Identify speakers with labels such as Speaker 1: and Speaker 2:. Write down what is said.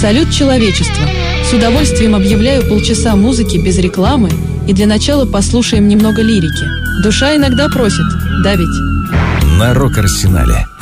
Speaker 1: Салют, человечество! С удовольствием объявляю полчаса музыки без рекламы, и для начала послушаем немного лирики. Душа иногда просит, да ведь?
Speaker 2: На Рок-Арсенале.